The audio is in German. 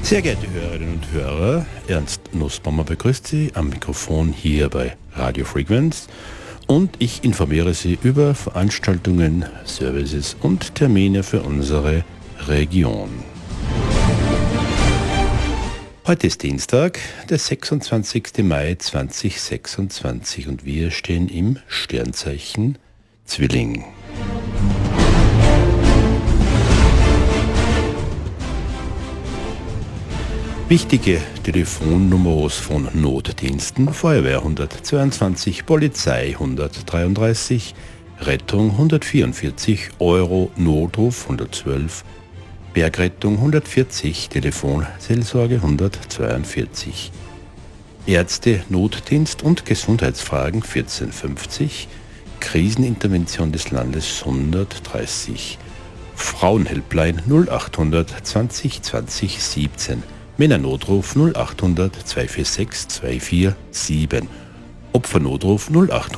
Sehr geehrte Hörerinnen und Hörer, Ernst Nussbaumer begrüßt Sie am Mikrofon hier bei Radio Frequenz und ich informiere Sie über Veranstaltungen, Services und Termine für unsere Region. Heute ist Dienstag, der 26. Mai 2026 und wir stehen im Sternzeichen Zwilling. Wichtige Telefonnummers von Notdiensten: Feuerwehr 122, Polizei 133, Rettung 144, Euro, Notruf 112, Bergrettung 140, Telefonseelsorge 142, Ärzte, Notdienst und Gesundheitsfragen 1450, Krisenintervention des Landes 130, Frauenhelpline 0800 20 20 17, Männernotruf 0800 246 247, Opfernotruf 0800